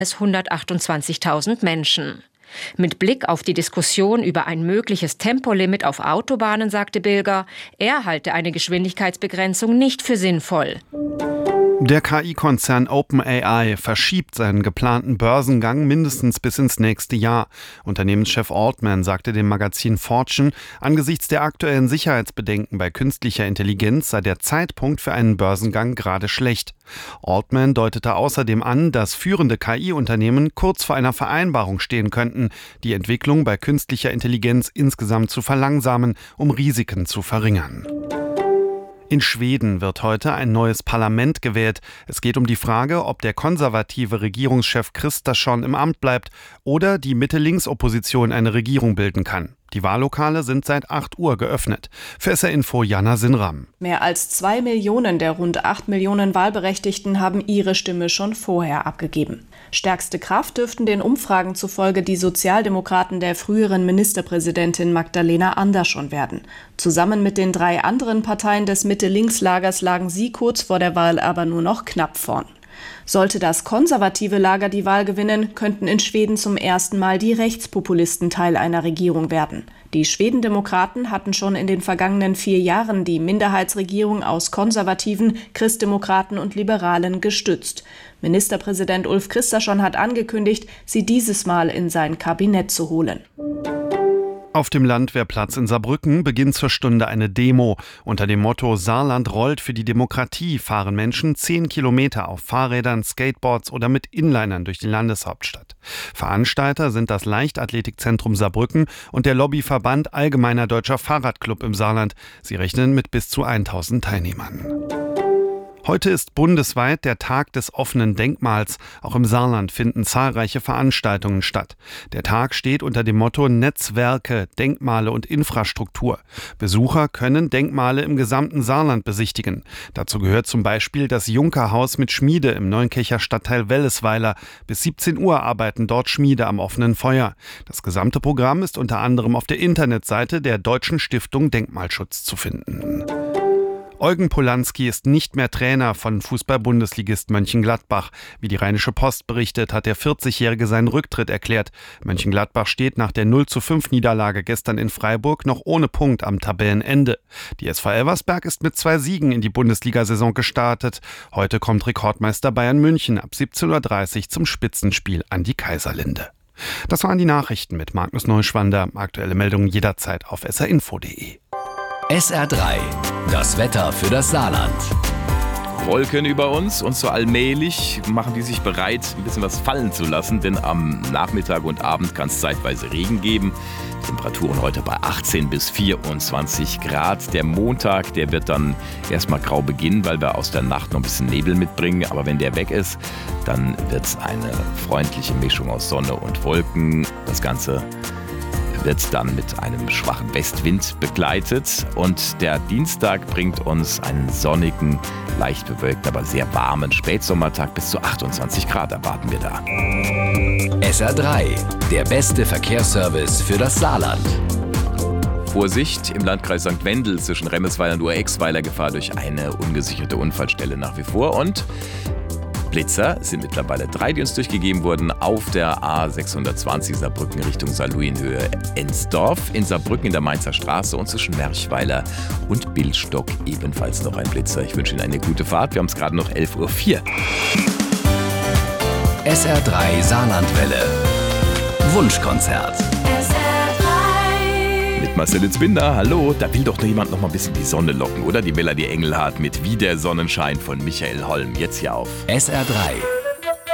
es 128.000 Menschen. Mit Blick auf die Diskussion über ein mögliches Tempolimit auf Autobahnen sagte Bilger, er halte eine Geschwindigkeitsbegrenzung nicht für sinnvoll. Der KI-Konzern OpenAI verschiebt seinen geplanten Börsengang mindestens bis ins nächste Jahr. Unternehmenschef Altman sagte dem Magazin Fortune, angesichts der aktuellen Sicherheitsbedenken bei künstlicher Intelligenz sei der Zeitpunkt für einen Börsengang gerade schlecht. Altman deutete außerdem an, dass führende KI-Unternehmen kurz vor einer Vereinbarung stehen könnten, die Entwicklung bei künstlicher Intelligenz insgesamt zu verlangsamen, um Risiken zu verringern. In Schweden wird heute ein neues Parlament gewählt. Es geht um die Frage, ob der konservative Regierungschef Kristersson im Amt bleibt oder die Mitte-Links-Opposition eine Regierung bilden kann. Die Wahllokale sind seit 8 Uhr geöffnet. Für SR Info Jana Sinram. Mehr als 2 Millionen der rund 8 Millionen Wahlberechtigten haben ihre Stimme schon vorher abgegeben. Stärkste Kraft dürften den Umfragen zufolge die Sozialdemokraten der früheren Ministerpräsidentin Magdalena Andersson werden. Zusammen mit den 3 anderen Parteien des Mitte-Links-Lagers lagen sie kurz vor der Wahl aber nur noch knapp vorn. Sollte das konservative Lager die Wahl gewinnen, könnten in Schweden zum ersten Mal die Rechtspopulisten Teil einer Regierung werden. Die Schwedendemokraten hatten schon in den vergangenen 4 Jahren die Minderheitsregierung aus Konservativen, Christdemokraten und Liberalen gestützt. Ministerpräsident Ulf Kristersson hat angekündigt, sie dieses Mal in sein Kabinett zu holen. Auf dem Landwehrplatz in Saarbrücken beginnt zur Stunde eine Demo. Unter dem Motto Saarland rollt für die Demokratie fahren Menschen 10 Kilometer auf Fahrrädern, Skateboards oder mit Inlinern durch die Landeshauptstadt. Veranstalter sind das Leichtathletikzentrum Saarbrücken und der Lobbyverband Allgemeiner Deutscher Fahrradclub im Saarland. Sie rechnen mit bis zu 1000 Teilnehmern. Heute ist bundesweit der Tag des offenen Denkmals. Auch im Saarland finden zahlreiche Veranstaltungen statt. Der Tag steht unter dem Motto Netzwerke, Denkmale und Infrastruktur. Besucher können Denkmale im gesamten Saarland besichtigen. Dazu gehört zum Beispiel das Junkerhaus mit Schmiede im Neunkircher Stadtteil Wellesweiler. Bis 17 Uhr arbeiten dort Schmiede am offenen Feuer. Das gesamte Programm ist unter anderem auf der Internetseite der Deutschen Stiftung Denkmalschutz zu finden. Eugen Polanski ist nicht mehr Trainer von Fußball-Bundesligist Mönchengladbach. Wie die Rheinische Post berichtet, hat der 40-Jährige seinen Rücktritt erklärt. Mönchengladbach steht nach der 0:5-Niederlage gestern in Freiburg noch ohne Punkt am Tabellenende. Die SV Elversberg ist mit 2 Siegen in die Bundesliga-Saison gestartet. Heute kommt Rekordmeister Bayern München ab 17:30 Uhr zum Spitzenspiel an die Kaiserlinde. Das waren die Nachrichten mit Magnus Neuschwander. Aktuelle Meldungen jederzeit auf srinfo.de. SR3, das Wetter für das Saarland. Wolken über uns und so allmählich machen die sich bereit, ein bisschen was fallen zu lassen, denn am Nachmittag und Abend kann es zeitweise Regen geben. Temperaturen heute bei 18 bis 24 Grad. Der Montag, der wird dann erstmal grau beginnen, weil wir aus der Nacht noch ein bisschen Nebel mitbringen. Aber wenn der weg ist, dann wird es eine freundliche Mischung aus Sonne und Wolken. Das Ganze wird dann mit einem schwachen Westwind begleitet und der Dienstag bringt uns einen sonnigen, leicht bewölkten, aber sehr warmen Spätsommertag. Bis zu 28 Grad erwarten wir da. SR3, der beste Verkehrsservice für das Saarland. Vorsicht, im Landkreis St. Wendel zwischen Remmesweiler und Urexweiler Gefahr durch eine ungesicherte Unfallstelle nach wie vor und Blitzer sind mittlerweile 3, die uns durchgegeben wurden, auf der A620 Saarbrücken Richtung Saarlouis-Höhe Ensdorf, in Saarbrücken in der Mainzer Straße und zwischen Merchweiler und Billstock ebenfalls noch ein Blitzer. Ich wünsche Ihnen eine gute Fahrt. Wir haben es gerade noch 11:04 Uhr. SR3 Saarlandwelle. Wunschkonzert. Mit Marcel Zbinder, hallo. Da will doch nur jemand noch mal ein bisschen die Sonne locken, oder? Die Melanie Engelhardt mit Wie der Sonnenschein von Michael Holm. Jetzt hier auf SR3.